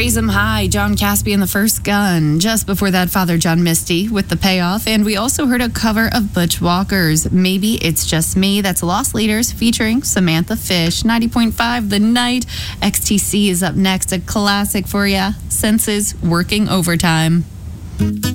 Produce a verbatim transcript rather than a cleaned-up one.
Raise 'Em High, John Caspi and the First Gun. Just before that, Father John Misty with The Payoff. And we also heard a cover of Butch Walker's Maybe It's Just Me. That's Lost Leaders featuring Samantha Fish. ninety point five The Night. X T C is up next. A classic for ya. Senses Working Overtime.